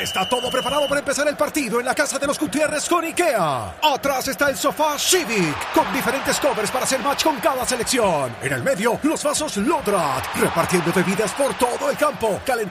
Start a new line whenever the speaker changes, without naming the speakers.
Está todo preparado para empezar el partido en la casa de los Gutiérrez con IKEA. Atrás está el sofá Civic, con diferentes covers para hacer match con cada selección. En el medio, los vasos Lodrat, repartiendo bebidas por todo el campo, calentando